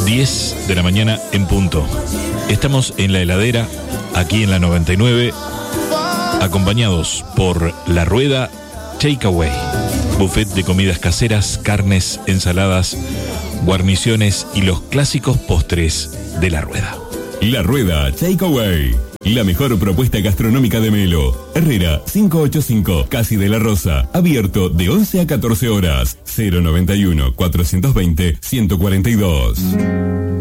10 de la mañana en punto. Estamos en la heladera, aquí en la 99, acompañados por La Rueda Takeaway. Buffet de comidas caseras, carnes, ensaladas, guarniciones y los clásicos postres de La Rueda. La Rueda Takeaway. La mejor propuesta gastronómica de Melo. Herrera 585, Casi de la Rosa. Abierto de 11 a 14 horas. 091 420 142.